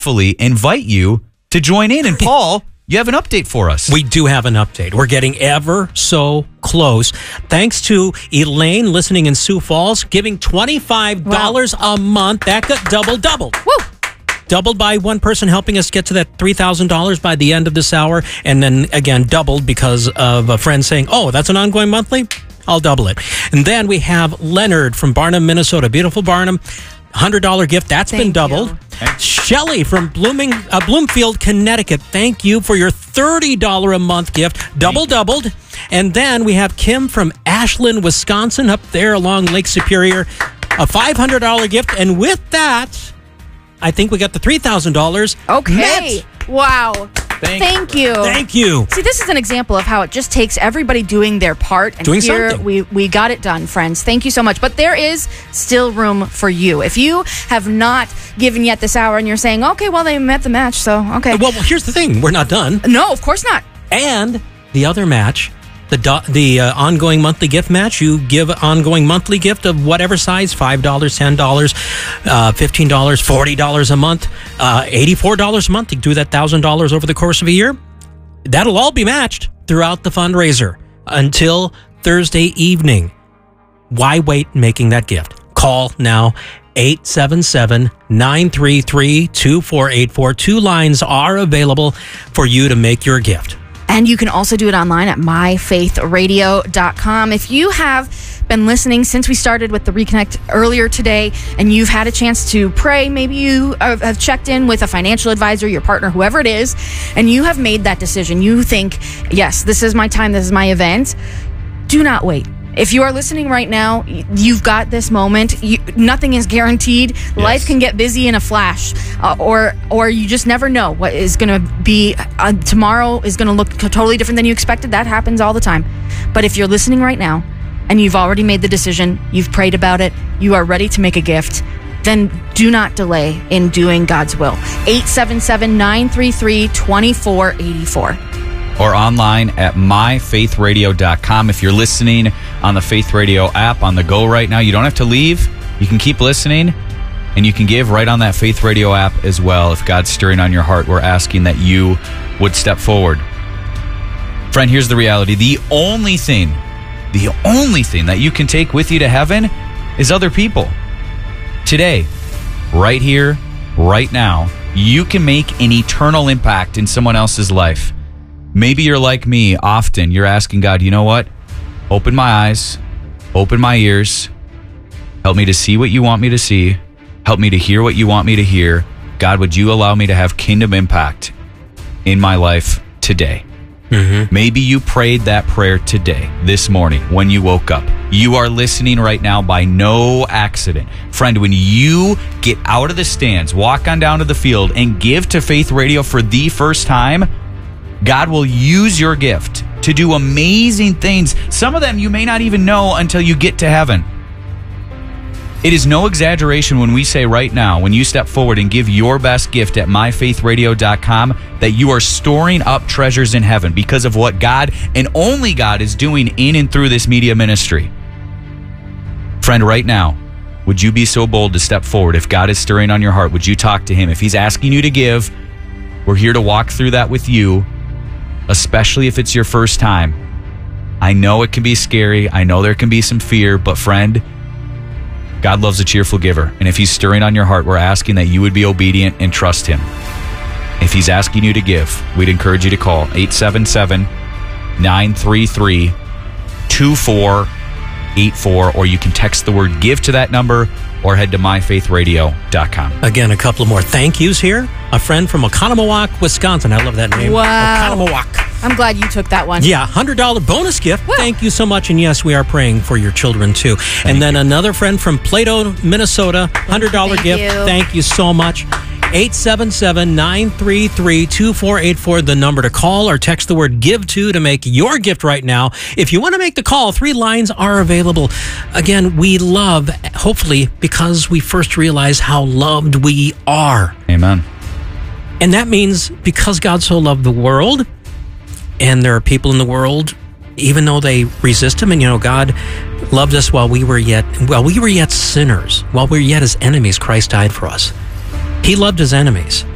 fully invite you to join in. And Paul, you have an update for us. We do have an update. We're getting ever so close. Thanks to Elaine listening in Sioux Falls, giving $25 a month. That got doubled. Woo! Doubled by one person helping us get to that $3,000 by the end of this hour. And then again, doubled because of a friend saying, oh, that's an ongoing monthly? I'll double it. And then we have Leonard from Barnum, Minnesota. Beautiful Barnum. $100 gift. That's been doubled. Shelly from Bloomfield, Connecticut. Thank you for your $30 a month gift. Doubled. And then we have Kim from Ashland, Wisconsin, up there along Lake Superior. A $500 gift. And with that, I think we got the $3,000. Okay. met. Wow. Thank you. Thank you. See, this is an example of how it just takes everybody doing their part. And doing here something. we got it done, friends. Thank you so much. But there is still room for you. If you have not given yet this hour and you're saying, okay, well, they met the match, so okay. Well, here's the thing. We're not done. No, of course not. And the other match, the ongoing monthly gift match, you give an ongoing monthly gift of whatever size, $5, $10, $15, $40 a month, $84 a month. You do that $1,000 over the course of a year. That'll all be matched throughout the fundraiser until Thursday evening. Why wait making that gift? Call now. 877-933-2484. 2 lines are available for you to make your gift. And you can also do it online at myfaithradio.com. If you have been listening since we started with the Reconnect earlier today and you've had a chance to pray, maybe you have checked in with a financial advisor, your partner, whoever it is, and you have made that decision. You think, yes, this is my time, this is my event. Do not wait. If you are listening right now, you've got this moment. Nothing is guaranteed. Yes. Life can get busy in a flash, or you just never know what is going to be. Tomorrow is going to look totally different than you expected. That happens all the time. But if you're listening right now and you've already made the decision, you've prayed about it, you are ready to make a gift, then do not delay in doing God's will. 877-933-2484. Or online at myfaithradio.com. If you're listening on the Faith Radio app on the go right now, you don't have to leave. You can keep listening, and you can give right on that Faith Radio app as well. If God's stirring on your heart, we're asking that you would step forward. Friend, here's the reality. The only thing that you can take with you to heaven is other people. Today, right here, right now, you can make an eternal impact in someone else's life. Maybe you're like me. Often you're asking God, you know what? Open my eyes, open my ears, help me to see what you want me to see, help me to hear what you want me to hear. God, would you allow me to have kingdom impact in my life today? Mm-hmm. Maybe you prayed that prayer today, this morning, when you woke up. You are listening right now by no accident. Friend, when you get out of the stands, walk on down to the field, and give to Faith Radio for the first time, God will use your gift to do amazing things. Some of them you may not even know until you get to heaven. It is no exaggeration when we say right now, when you step forward and give your best gift at myfaithradio.com, that you are storing up treasures in heaven because of what God and only God is doing in and through this media ministry. Friend, right now, would you be so bold to step forward? If God is stirring on your heart, would you talk to Him? If He's asking you to give, we're here to walk through that with you. Especially if it's your first time. I know it can be scary. I know there can be some fear, but friend, God loves a cheerful giver. And if He's stirring on your heart, we're asking that you would be obedient and trust Him. If He's asking you to give, we'd encourage you to call 877-933-2484, or you can text the word give to that number, or head to myfaithradio.com. Again, a couple more thank yous here. A friend from Oconomowoc, Wisconsin. I love that name. Wow. Oconomowoc. I'm glad you took that one. Yeah, $100 bonus gift. Woo. Thank you so much. And yes, we are praying for your children too. And then another friend from Plato, Minnesota, $100 gift. Thank you so much. 877-933-2484, the number to call, or text the word give to make your gift right now. If you want to make the call, 3 lines are available. Again, we love, hopefully, because we first realize how loved we are. Amen. And that means because God so loved the world, and there are people in the world, even though they resist Him, and God loved us while we were yet sinners, while we were yet His enemies, Christ died for us. He loved His enemies.